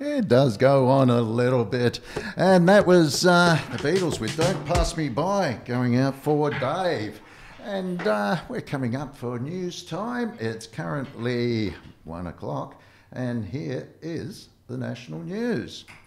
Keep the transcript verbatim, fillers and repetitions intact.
It does go on a little bit. And that was uh, the Beatles with Don't Pass Me By, going out for Dave. And uh, we're coming up for news time. It's currently one o'clock, and here is the national news.